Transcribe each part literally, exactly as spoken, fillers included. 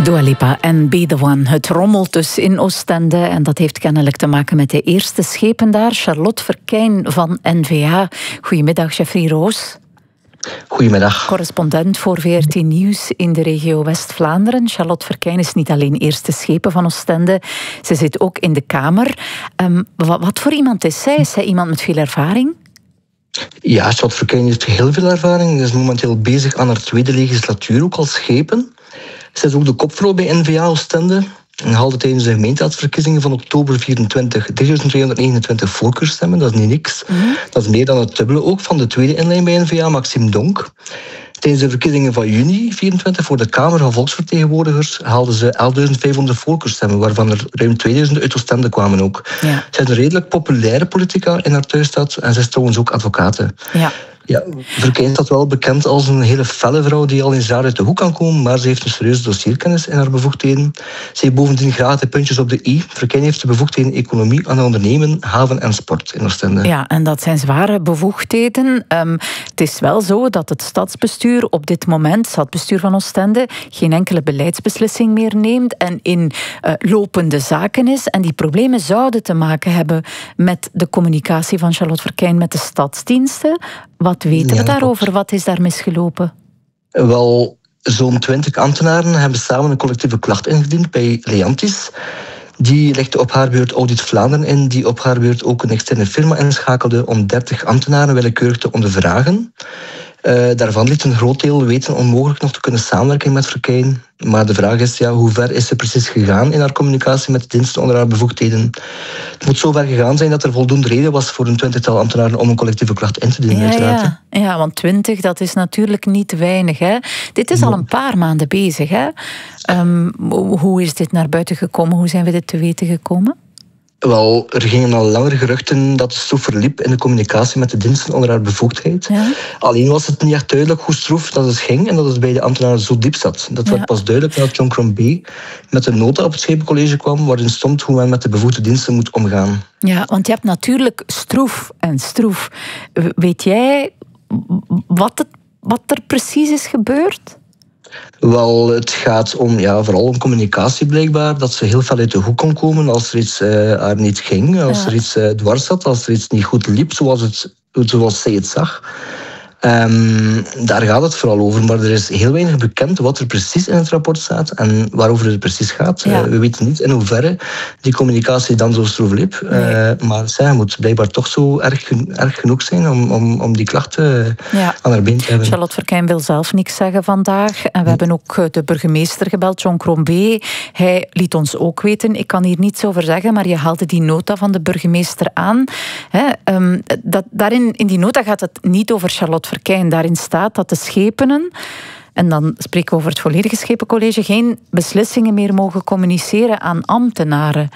Dua Lipa en Be The One. Het rommelt dus in Oostende en dat heeft kennelijk te maken met de eerste schepen daar. Charlotte Verkijn van N V A. Goedemiddag, Jeffrey Roos. Goedemiddag. Correspondent voor V R T Nieuws in de regio West-Vlaanderen. Charlotte Verkijn is niet alleen eerste schepen van Oostende, ze zit ook in de Kamer. Um, wat, wat voor iemand is zij? Is zij iemand met veel ervaring? Ja, Charlotte Verkijn heeft heel veel ervaring. Ze is momenteel bezig aan haar tweede legislatuur, ook als schepen. Zij is ook de kopvrouw bij N V A Oostende en haalde tijdens de gemeenteraadsverkiezingen van oktober vierentwintig drieduizend tweehonderdnegenentwintig voorkeurstemmen. Dat is niet niks. Mm-hmm. Dat is meer dan het dubbele ook van de tweede inlijn bij N V A, Maxime Donk. Tijdens de verkiezingen van juni vierentwintig voor de Kamer van Volksvertegenwoordigers haalden ze elfduizend vijfhonderd voorkeurstemmen, waarvan er ruim tweeduizend uit Oostende kwamen ook. Ja. Zij is een redelijk populaire politica in haar thuisstad en zij is trouwens ook advocate. Ja. Ja, Verkijn staat wel bekend als een hele felle vrouw die al eens raar uit de hoek kan komen, maar ze heeft een serieuze dossierkennis in haar bevoegdheden. Ze heeft bovendien graag de puntjes op de i. Verkijn heeft de bevoegdheden economie aan ondernemen, haven en sport in Oostende. Ja, en dat zijn zware bevoegdheden. Um, het is wel zo dat het stadsbestuur op dit moment, het stadsbestuur van Oostende, geen enkele beleidsbeslissing meer neemt en in uh, lopende zaken is. En die problemen zouden te maken hebben met de communicatie van Charlotte Verkijn met de stadsdiensten. Wat weten we ja, daarover? Wat is daar misgelopen? Wel, zo'n twintig ambtenaren hebben samen een collectieve klacht ingediend bij Leantis. Die legde op haar beurt Audit Vlaanderen in, die op haar beurt ook een externe firma inschakelde om dertig ambtenaren willekeurig te ondervragen. Uh, daarvan liet een groot deel weten onmogelijk nog te kunnen samenwerken met Verkijn. Maar de vraag is, ja, hoe ver is ze precies gegaan in haar communicatie met de diensten onder haar bevoegdheden? Het moet zo ver gegaan zijn dat er voldoende reden was voor een twintigtal ambtenaren om een collectieve klacht in te dienen. Ja, uiteraard. Ja. ja, want twintig, dat is natuurlijk niet weinig. Hè? Dit is al een paar maanden bezig. Hè? Um, hoe is dit naar buiten gekomen? Hoe zijn we dit te weten gekomen? Wel, er gingen al langer geruchten dat de stroef verliep in de communicatie met de diensten onder haar bevoegdheid. Ja. Alleen was het niet echt duidelijk hoe stroef dat het ging en dat het bij de ambtenaren zo diep zat. Dat werd ja. pas duidelijk nadat John Crombie met een nota op het Schepencollege kwam waarin stond hoe men met de bevoegde diensten moet omgaan. Ja, want je hebt natuurlijk stroef en stroef. Weet jij wat, het, wat er precies is gebeurd? Wel, het gaat om, ja, vooral om communicatie blijkbaar. Dat ze heel veel uit de hoek kon komen als er iets uh, haar niet ging. Als ja. er iets uh, dwars zat, als er iets niet goed liep zoals, het, zoals zij het zag. Um, daar gaat het vooral over, maar er is heel weinig bekend wat er precies in het rapport staat en waarover het precies gaat. Ja. Uh, we weten niet in hoeverre die communicatie dan zo stroef liep. Nee. Uh, maar zij moet blijkbaar toch zo erg, erg genoeg zijn om, om, om die klachten ja. aan haar been te hebben. Charlotte Verkijn wil zelf niks zeggen vandaag. En we hebben ook de burgemeester gebeld, John Crombie. Hij liet ons ook weten, ik kan hier niets over zeggen, maar je haalde die nota van de burgemeester aan. He, um, dat, daarin, in die nota gaat het niet over Charlotte Verkijn. Daarin staat dat de schepenen, en dan spreken we over het volledige Schepencollege, geen beslissingen meer mogen communiceren aan ambtenaren.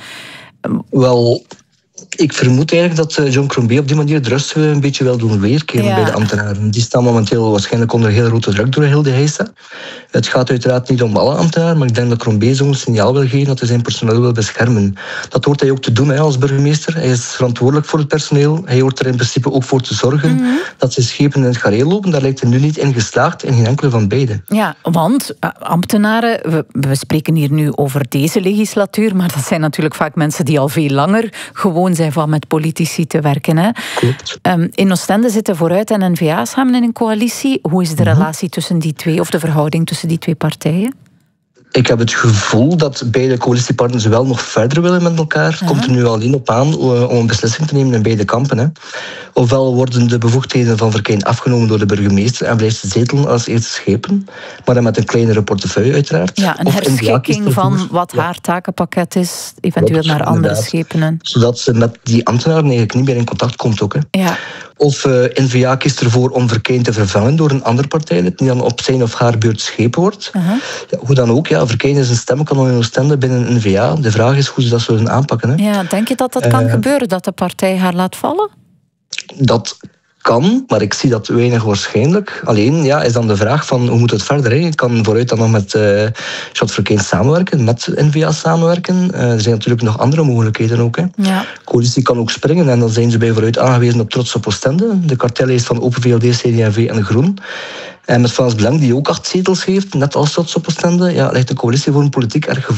Wel, ik vermoed eigenlijk dat John Crombie op die manier de rust een beetje wil doen weerkeren ja. bij de ambtenaren. Die staan momenteel waarschijnlijk onder heel grote druk door heel de heisa. Het gaat uiteraard niet om alle ambtenaren, maar ik denk dat Crombie zo'n signaal wil geven dat hij zijn personeel wil beschermen. Dat hoort hij ook te doen hè, als burgemeester. Hij is verantwoordelijk voor het personeel. Hij hoort er in principe ook voor te zorgen mm-hmm. dat zijn schepen in het gareel lopen. Daar lijkt hij nu niet in geslaagd, in geen enkele van beide. Ja, want uh, ambtenaren, we, we spreken hier nu over deze legislatuur, maar dat zijn natuurlijk vaak mensen die al veel langer gewoon zijn van met politici te werken. Hè. Klopt. Um, in Oostende zitten Vooruit en N V A samen in een coalitie. Hoe is de mm-hmm. relatie tussen die twee, of de verhouding tussen die twee partijen? Ik heb het gevoel dat beide coalitiepartners wel nog verder willen met elkaar. Het komt er nu alleen op aan om een beslissing te nemen in beide kampen. Hè. Ofwel worden de bevoegdheden van Verkijn afgenomen door de burgemeester en blijft ze zetelen als eerste schepen, maar dan met een kleinere portefeuille uiteraard. Ja, een of herschikking van wat ja. haar takenpakket is, eventueel naar andere inderdaad. schepenen. Zodat ze met die ambtenaren eigenlijk niet meer in contact komt ook. Hè. Ja. Of uh, N V A kiest ervoor om Verkijn te vervangen door een andere partij, die dan op zijn of haar beurt schepen wordt. Uh-huh. Ja, hoe dan ook, ja, Verkijn is een stemkanon in Oostende binnen N V A. De vraag is hoe ze dat zullen aanpakken. Hè. Ja, denk je dat dat uh, kan gebeuren, dat de partij haar laat vallen? Dat kan, maar ik zie dat weinig waarschijnlijk. Alleen ja, is dan de vraag van hoe moet het verder? Hè? Je kan vooruit dan nog met uh, Charlotte Verkijn samenwerken, met N V A samenwerken. Uh, er zijn natuurlijk nog andere mogelijkheden ook. Hè. Ja. Coalitie kan ook springen en dan zijn ze bij vooruit aangewezen op Trots op Oostende, de kartellijst van Open V L D, C D en V en Groen. En met Vlaams Belang, die ook acht zetels heeft, net als Schots op Oostende, ja, ligt de coalitie voor een politiek erg gevaarlijk.